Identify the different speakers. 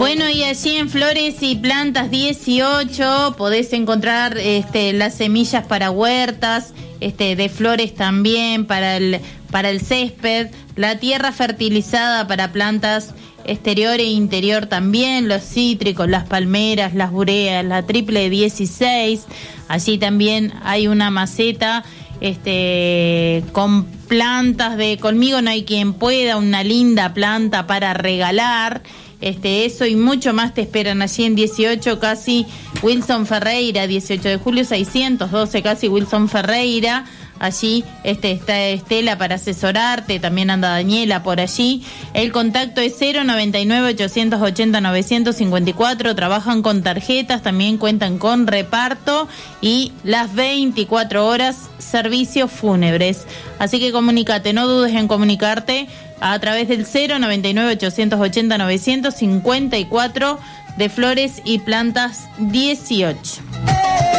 Speaker 1: Bueno, y allí en Flores y Plantas 18 podés encontrar las semillas para huertas, de flores también, para el césped, la tierra fertilizada para plantas exterior e interior también, los cítricos, las palmeras, las bureas, la triple 16. Allí también hay una maceta con plantas de Conmigo No Hay Quien Pueda, una linda planta para regalar. Eso y mucho más te esperan allí en 18 casi Wilson Ferreira, 18 de julio 612 casi Wilson Ferreira. Allí está Estela para asesorarte, también anda Daniela por allí. El contacto es 099-880-954. Trabajan con tarjetas, también cuentan con reparto y las 24 horas servicios fúnebres. Así que comunícate, no dudes en comunicarte a través del 099-880-954 de Flores y Plantas 18.